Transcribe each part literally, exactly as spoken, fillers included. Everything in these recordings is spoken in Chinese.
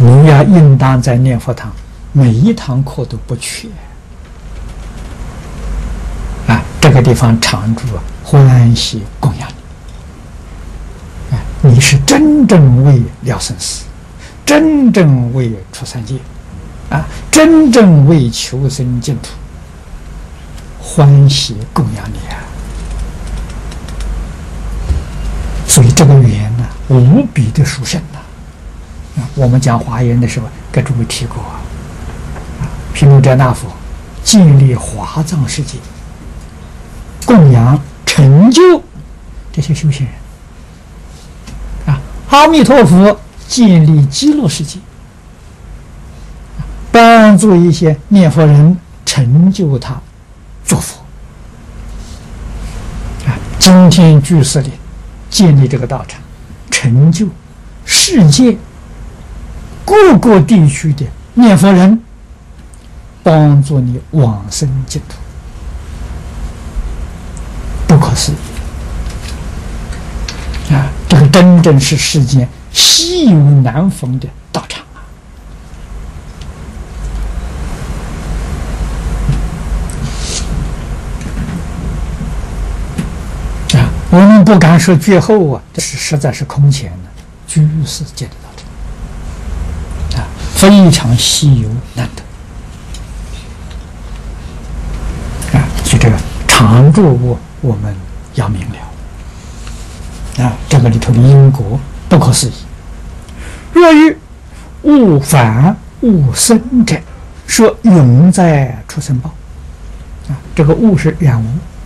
你要应当在念佛堂，每一堂课都不缺。啊，这个地方常住欢喜供养你。啊，你是真正为了生死，真正为出三界，啊，真正为求生净土，欢喜供养你啊！所以这个缘呢，无比的殊胜呐！啊，我们讲华严的时候，跟诸位提过啊，毗卢遮那佛建立华藏世界，供养成就这些修行人啊。阿弥陀佛建立极乐世界，帮助一些念佛人成就他做佛啊。今天居士林建立这个道场，成就世界各个地区的念佛人，帮助你往生净土，不可思议啊！这个真正是世间稀有难逢的道场啊！啊，我们不敢说绝后啊，这是实在是空前的居士界的道场啊，非常稀有难得啊！所以这个常住我我们要明了啊，这个里头的因果不可思议。若欲勿反勿生者，说永在出生报啊，这个勿是染污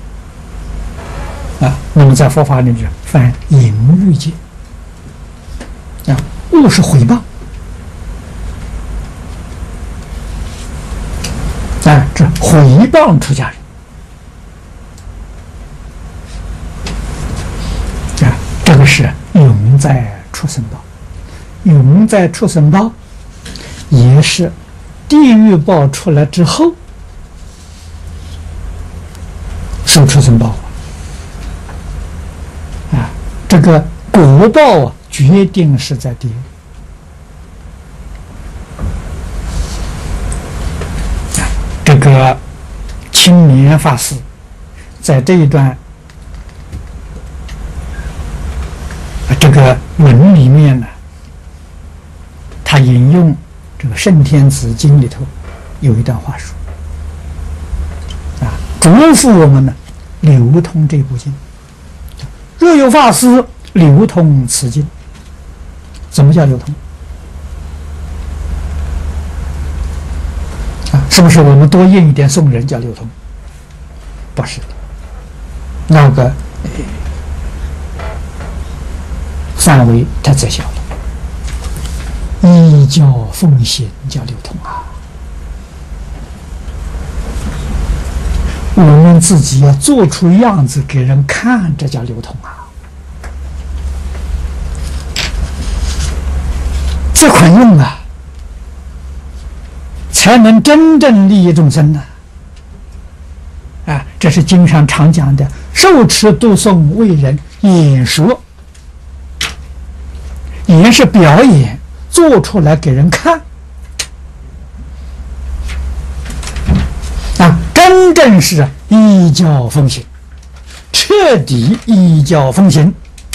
啊。那么在佛法里面，犯淫欲戒啊，勿是毁谤啊，这毁谤出家人。这个是永在畜生道，永在畜生道也是地狱报出来之后受畜生报啊，这个果报啊，决定是在地狱啊。这个青年法师在这一段这个文里面呢，他引用这个《圣天子经》里头有一段话说啊，嘱咐我们呢流通这部经。若有法师流通此经，怎么叫流通啊？是不是我们多印一点送人叫流通？不是的，那个范围太窄小了，依教奉行叫流通啊。我们自己要做出样子给人看，这叫流通啊。这款用啊，才能真正利益众生呢。啊，这是经上常讲的，受持读诵为人演说。也是表演，做出来给人看啊！真正是依教奉行，彻底依教奉行。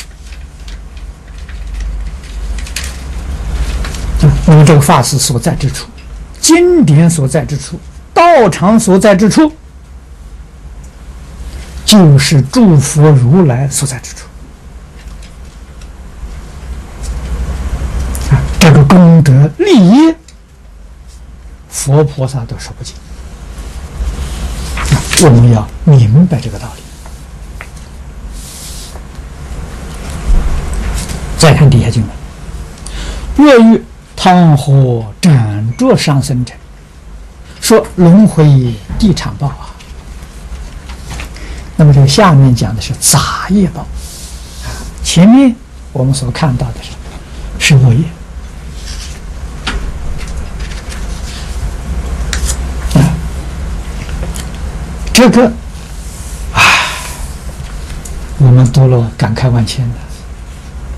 我们这个法师所在之处，经典所在之处，道场所在之处，就是诸佛如来所在之处。这个功德利益，佛菩萨都说不尽。我们要明白这个道理。再看底下经文：若欲汤火斩着伤生者，说轮回地场报啊。那么这个下面讲的是杂业报啊，前面我们所看到的是是恶业。这个啊，我们读了感慨万千的。